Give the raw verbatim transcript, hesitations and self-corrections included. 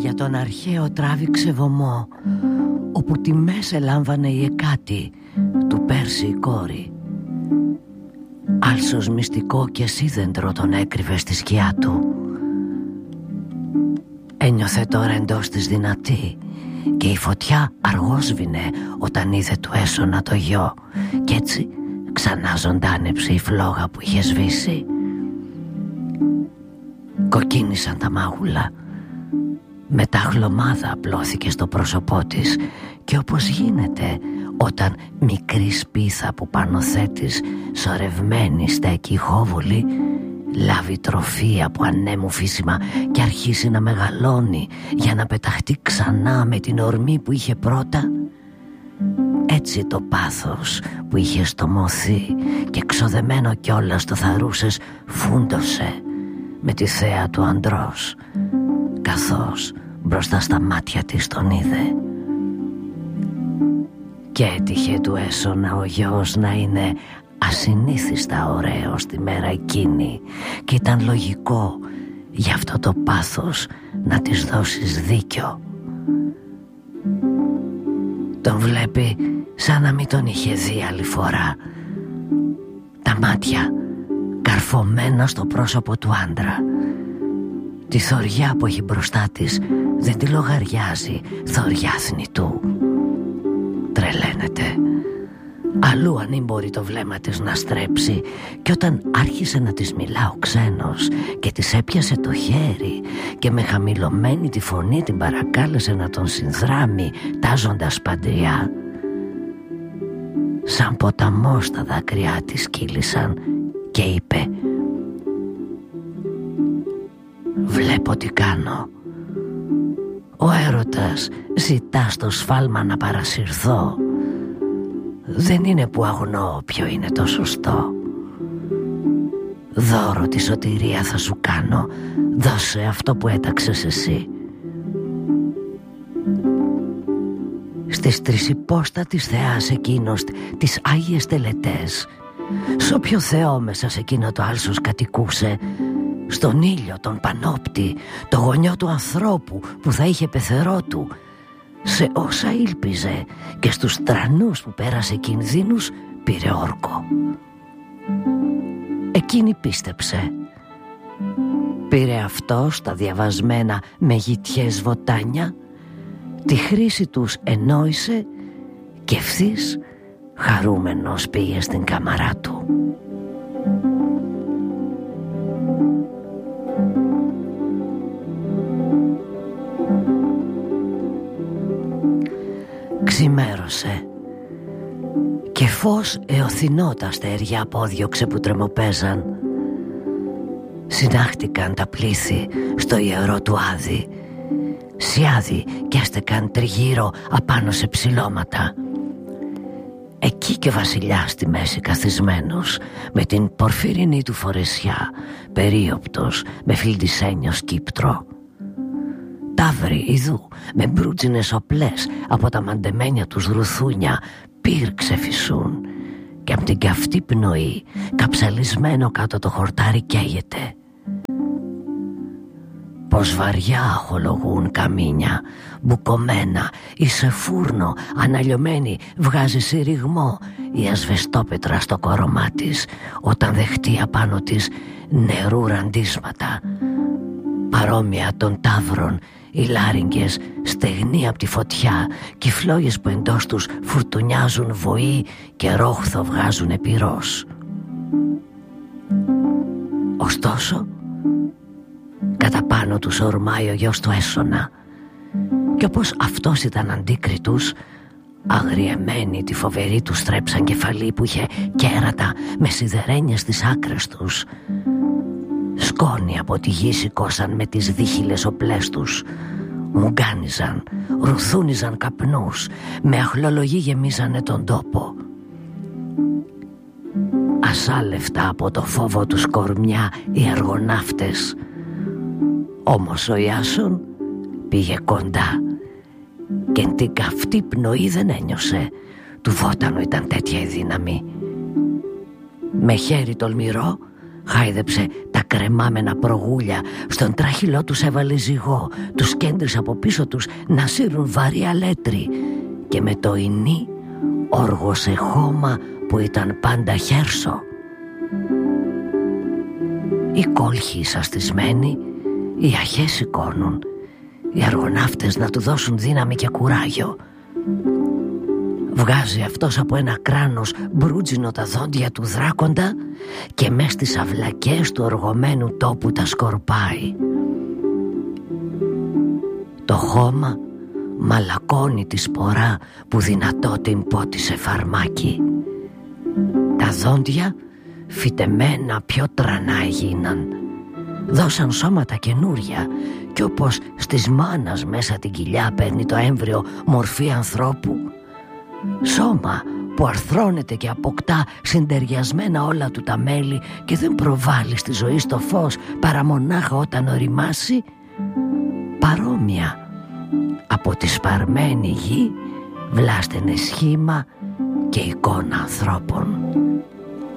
για τον αρχαίο τράβηξε βωμό, όπου τιμές ελάμβανε η Εκάτη, του Πέρση η κόρη. Άλσος μυστικό και σίδεντρο τον έκρυβε στη σκιά του. Ένιωθε τώρα εντός της δυνατή, και η φωτιά αργόσβηνε όταν είδε του Έσωνα το γιο, κι έτσι ξανά ζωντάνεψε η φλόγα που είχε σβήσει. Κοκκίνησαν τα μάγουλα. Μετά χλωμάδα απλώθηκε στο πρόσωπό της, και όπως γίνεται όταν μικρή σπίθα που πάνω θέτεις σωρευμένη στέκει χόβουλη, λάβει τροφή από ανέμου φύσιμα και αρχίσει να μεγαλώνει για να πεταχτεί ξανά με την ορμή που είχε πρώτα, έτσι το πάθος που είχε στομωθεί και ξοδεμένο κιόλας το θαρούσες φούντωσε με τη θέα του αντρός, καθώς μπροστά στα μάτια της τον είδε. Και έτυχε του Έσωνα ο γιος να είναι ασυνήθιστα ωραίος τη μέρα εκείνη, και ήταν λογικό γι' αυτό το πάθος να της δώσεις δίκιο. Τον βλέπει σαν να μην τον είχε δει άλλη φορά, τα μάτια καρφωμένα στο πρόσωπο του άντρα. Τη θωριά που έχει μπροστά της δεν τη λογαριάζει θωριά θνητού. Τρελαίνεται. Αλλού αν μπορεί το βλέμμα της να στρέψει, και όταν άρχισε να της μιλά ο ξένος και της έπιασε το χέρι και με χαμηλωμένη τη φωνή την παρακάλεσε να τον συνδράμει τάζοντας παντριά, σαν ποταμός τα δάκρυά της κύλησαν και είπε: «Βλέπω τι κάνω. Ο έρωτας ζητά στο σφάλμα να παρασυρθώ. Δεν είναι που αγνώ ποιο είναι το σωστό. Δώρο τη σωτηρία θα σου κάνω. Δώσε αυτό που έταξες εσύ». Στις τρισυπόστατης θεάς εκείνος τις Άγιες Τελετές, σ' όποιο θεό μέσα σε εκείνο το άλσος κατοικούσε, στον ήλιο τον Πανόπτη, το γονιό του ανθρώπου που θα είχε πεθερό του, σε όσα ήλπιζε και στους τρανούς που πέρασε κινδύνους πήρε όρκο. Εκείνη πίστεψε. Πήρε αυτό στα διαβασμένα με γητιές βοτάνια, τη χρήση τους ενόησε και ευθύς χαρούμενος πήγε στην κάμαρά του. Ξημέρωσε και φως εωθινό τα αστέρια απόδιωξε που τρεμοπαίζαν. Συνάχτηκαν τα πλήθη στο ιερό του Άδη, σιάδι κι έστεκαν τριγύρω απάνω σε ψηλώματα. Εκεί και ο βασιλιάς στη μέση καθισμένος, με την πορφυρινή του φορεσιά, περίοπτος με φιλτισένιο σκύπτρο. Ταύροι ειδού με μπρούτζινες οπλές από τα μαντεμένια τους ρουθούνια πύρξε φυσούν, και απ' την καυτή πνοή καψαλισμένο κάτω το χορτάρι καίγεται. Πως βαριά αχολογούν καμίνια, μπουκωμένα ή σε φούρνο αναλιωμένη βγάζει συρριγμό η ασβεστόπετρα στο κορωμά της, όταν δεχτεί απάνω της νερού ραντίσματα. Παρόμοια των ταύρων οι λάριγγες στεγνοί από τη φωτιά, και οι φλόγες που εντός τους φουρτουνιάζουν βοή και ρόχθο βγάζουν πυρός. Ωστόσο κατά πάνω τους ορμάει ο γιος του Έσωνα, και όπως αυτός ήταν αντίκριτους, αγριεμένοι τη φοβερή του στρέψαν κεφαλή που είχε κέρατα με σιδερένιες στις άκρες τους. Σκόνη από τη γη σηκώσαν με τις δίχυλες οπλές τους, μουγκάνιζαν, ρουθούνιζαν καπνούς, με αχλολογή γεμίζανε τον τόπο. Ασάλευτα από το φόβο τους κορμιά οι αργοναύτες. Όμως ο Ιάσον πήγε κοντά και την καυτή πνοή δεν ένιωσε. Του βότανου ήταν τέτοια η δύναμη. Με χέρι τολμηρό χάιδεψε τα κρεμάμενα προγούλια, στον τράχυλό τους έβαλε ζυγό, τους κέντρισε από πίσω τους να σύρουν βαρύ αλέτρι και με το ινί όργωσε χώμα που ήταν πάντα χέρσο. Οι κόλχοι εισαστισμένοι, οι αχές σηκώνουν, οι αργοναύτες να του δώσουν δύναμη και κουράγιο. Βγάζει αυτός από ένα κράνος μπρούτζινο τα δόντια του δράκοντα και μες στις αυλακές του οργωμένου τόπου τα σκορπάει. Το χώμα μαλακώνει τη σπορά που δυνατό την πότισε φαρμάκι. Τα δόντια φυτεμένα πιο τρανά έγιναν. Δώσαν σώματα καινούρια κι όπως στις μάνας μέσα την κοιλιά παίρνει το έμβριο μορφή ανθρώπου, σώμα που αρθρώνεται και αποκτά συντεριασμένα όλα του τα μέλη και δεν προβάλλει στη ζωή στο φως παρά μονάχα όταν οριμάσει, παρόμοια από τη σπαρμένη γη βλάστενε σχήμα και εικόνα ανθρώπων.